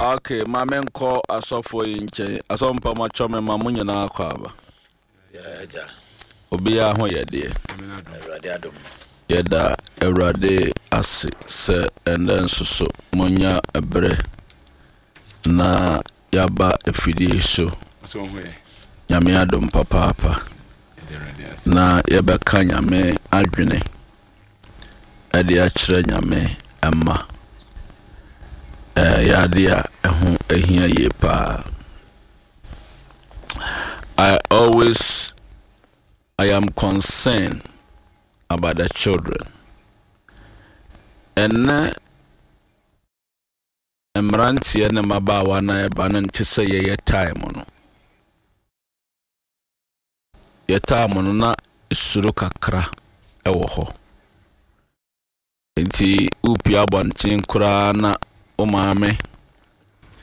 Okay, my men call a software in Che, a some pama chum and mamunya na kwaba. Obia ho ye dear. Yeda Erade asi se and then so munya ebre na yaba efidie so. Nyame adom papa na yebeka nyame adwene ade a kire nyame emma yade a eho ehia ye pa. I am concerned about the children. And Emranti and Mabawa na ebanan to say ye time on. Ye time on na suruka kra ewo ho. Enti upia bantin kura na umame